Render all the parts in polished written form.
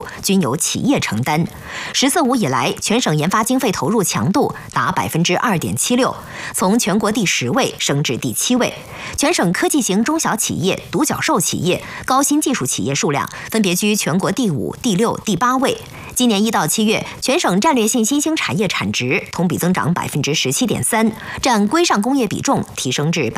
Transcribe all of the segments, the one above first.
均由企业承担。“十四五”以来，全省研发经费投入强度达2.76%，从全国第10位升至第7位。全省科技型中小企业、独角兽企业、高新技术企业数量分别居全国第5、第6、第8位。今年1到7月，全省战略性新兴产业产值同比增长17.3%，占规上工业比重提升至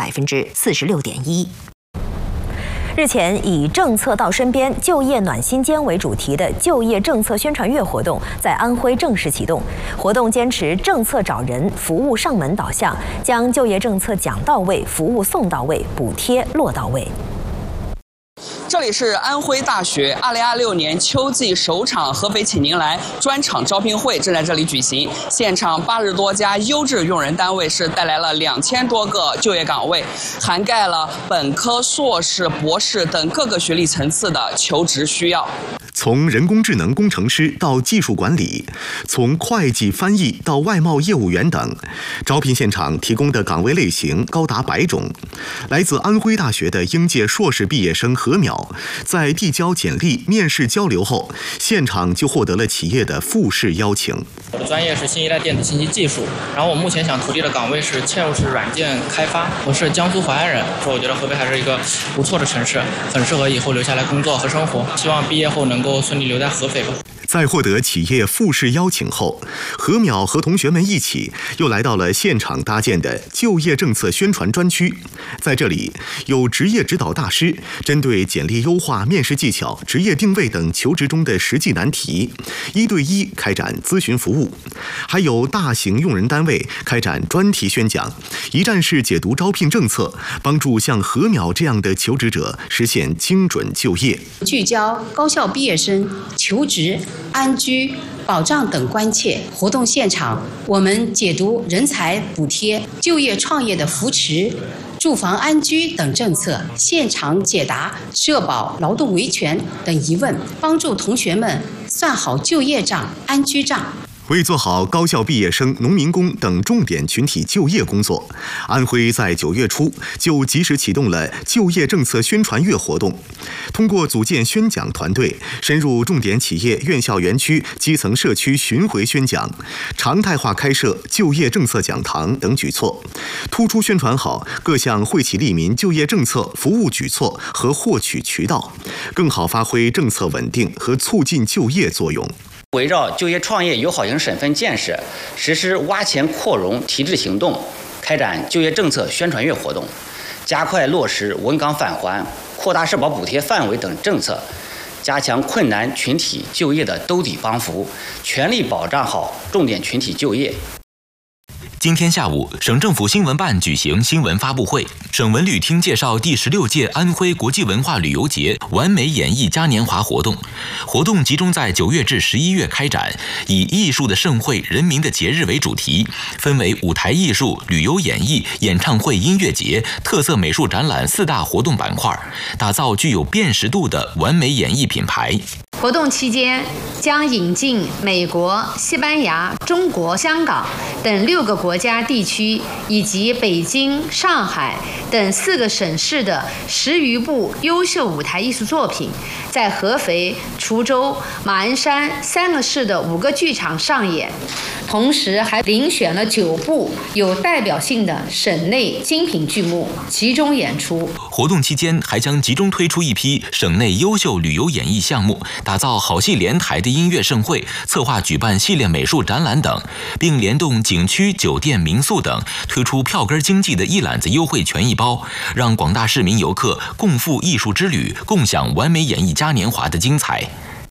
46.1%。日前，以“政策到身边，就业暖心间”为主题的就业政策宣传月活动在安徽正式启动。活动坚持政策找人、服务上门导向，将就业政策讲到位、服务送到位、补贴落到位。 这里是安徽大学2026年秋季首场合肥请您来专场招聘会正在这里举行，现场80多家优质用人单位是带来了2000多个就业岗位，涵盖了本科、硕士、博士等各个学历层次的求职需要。 从人工智能工程师到技术管理，从会计翻译到外贸业务员等，招聘现场提供的岗位类型高达100种。来自安徽大学的应届硕士毕业生何淼，在递交简历、面试交流后，现场就获得了企业的复试邀请。 我的专业是新一代电子信息技术，然后我目前想投递的岗位是嵌入式软件开发。我是江苏淮安人，我觉得合肥还是一个不错的城市，很适合以后留下来工作和生活。希望毕业后能够顺利留在合肥吧。 在获得企业复试邀请后，何淼和同学们一起又来到了现场搭建的就业政策宣传专区。在这里，有职业指导大师针对简历优化、面试技巧、职业定位等求职中的实际难题，1对1开展咨询服务；还有大型用人单位开展专题宣讲，一站式解读招聘政策，帮助像何淼这样的求职者实现精准就业。 聚焦高校毕业生求职、安居、保障等关切。活动现场，我们解读人才补贴、就业创业的扶持、住房安居等政策，现场解答社保、劳动维权等疑问，帮助同学们算好就业账、安居账。 为做好高校毕业生、农民工等重点群体就业工作，安徽在9月初就及时启动了就业政策宣传月活动。通过组建宣讲团队，深入重点企业、院校园区、基层社区巡回宣讲，常态化开设就业政策讲堂等举措，突出宣传好各项惠企利民就业政策、服务举措和获取渠道，更好发挥政策稳定和促进就业作用。 围绕就业创业友好型省份建设，实施挖潜扩容提质行动，开展就业政策宣传月活动，加快落实稳岗返还、扩大社保补贴范围等政策，加强困难群体就业的兜底帮扶，全力保障好重点群体就业。 今天下午，省政府新闻办举行新闻发布会，省文旅厅介绍第16届安徽国际文化旅游节完美演艺嘉年华活动。活动集中在9月至11月开展，以艺术的盛会、人民的节日为主题，分为舞台艺术、旅游演艺、演唱会、音乐节、特色美术展览4大活动板块，打造具有辨识度的完美演艺品牌。 活动期间将引进美国、西班牙、中国、香港等6个国家地区以及北京、上海等4个省市的10余部优秀舞台艺术作品，在合肥、滁州、马鞍山3个市的5个剧场上演。同时还遴选了9部有代表性的省内精品剧目集中演出。 活动期间还将集中推出一批省内优秀旅游演艺项目，打造好戏连台的音乐盛会，策划举办系列美术展览等，并联动景区、酒店、民宿等，推出票根经济的一揽子优惠权益包，让广大市民游客共赴艺术之旅，共享完美演艺嘉年华的精彩。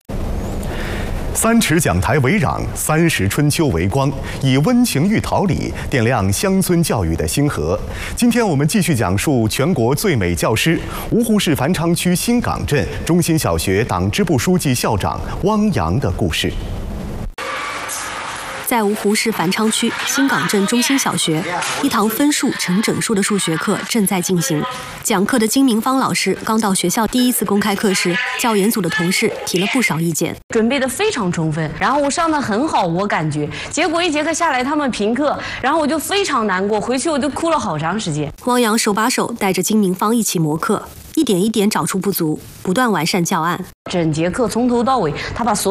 3尺讲台为壤，30春秋为光，以温情寓桃李，点亮乡村教育的星河。今天我们继续讲述全国最美教师芜湖市繁昌区新港镇中心小学党支部书记、校长汪洋的故事。 在芜湖市繁昌区新港镇中心小学，一堂分数成整数的数学课正在进行。讲课的金明芳老师刚到学校第一次公开课时，教研组的同事提了不少意见， 准备的非常充分，然后我上的很好，我感觉，结果1节课下来他们评课，然后我就非常难过，回去我就哭了好长时间。 汪洋手把手带着金明芳一起磨课。 一点一点找出不足，不断完善教案。 整节课从头到尾，他把所